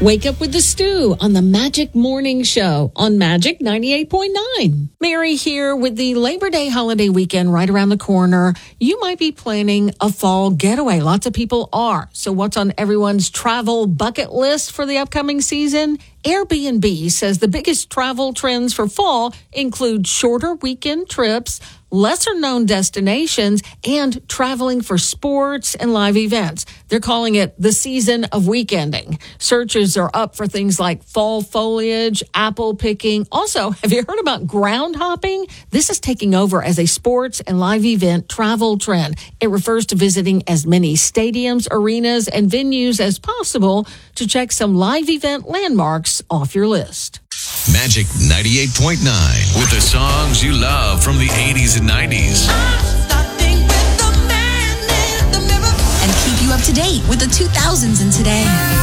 Wake up with the Stew on the Magic Morning Show on Magic 98.9. Mary here with the Labor Day holiday weekend right around the corner. You might be planning a fall getaway. Lots of people are. So what's on everyone's travel bucket list for the upcoming season? Airbnb says the biggest travel trends for fall include shorter weekend trips, lesser known destinations, and traveling for sports and live events. They're calling it the season of weekending. Searches are up for things like fall foliage, apple picking. Also, have you heard about ground hopping? This is taking over as a sports and live event travel trend. It refers to visiting as many stadiums, arenas, and venues as possible to check some live event landmarks off your list. Magic 98.9 with the songs you love from the 80s and 90s. And keep you up to date with the 2000s and today.